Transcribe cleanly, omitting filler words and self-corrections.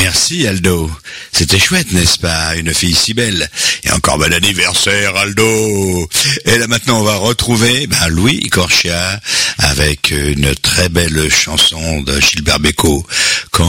Merci Aldo. C'était chouette, n'est-ce pas? Une fille si belle. Et encore bon anniversaire Aldo. Et là maintenant on va retrouver Louis Corchia avec une très belle chanson de Gilbert Bécaud. Quand